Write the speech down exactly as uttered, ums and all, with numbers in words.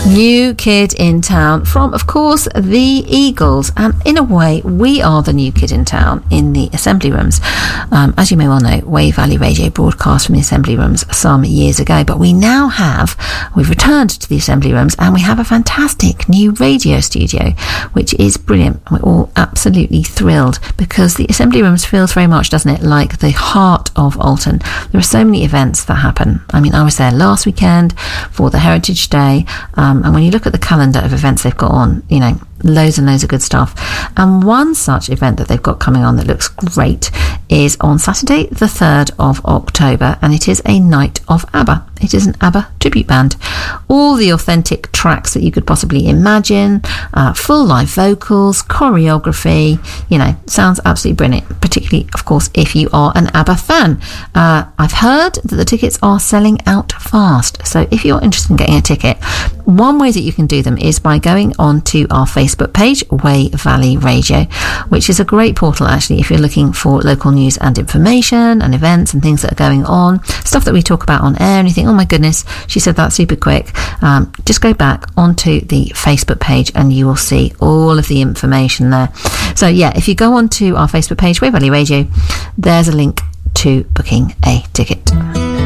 New kid in town from, of course, the Eagles. And in a way, we are the new kid in town in the Assembly Rooms. Um, as you may well know, Wave Valley Radio broadcast from the Assembly Rooms some years ago. But we now have, we've returned to the Assembly Rooms and we have a fantastic new radio studio, which is brilliant. We're all absolutely thrilled because the Assembly Rooms feels very much, doesn't it, like the heart of Alton. There are so many events that happen. I mean, I was there last weekend for the Heritage Day. Um, and when you look at the calendar of events they've got on, you know, loads and loads of good stuff. And one such event that they've got coming on that looks great is on Saturday, the third of October, and it is a night of ABBA. It is an ABBA tribute band. All the authentic tracks that you could possibly imagine, uh, full live vocals, choreography, you know, sounds absolutely brilliant, particularly, of course, if you are an ABBA fan. Uh, I've heard that the tickets are selling out fast. So if you're interested in getting a ticket, one way that you can do them is by going on to our Facebook page, Wave Valley Radio, which is a great portal, actually, if you're looking for local news and information and events and things that are going on, stuff that we talk about on air, and you think, oh my goodness, she said that super quick. Um, just go back onto the Facebook page and you will see all of the information there. So yeah, if you go onto our Facebook page, Wave Valley Radio, there's a link to booking a ticket.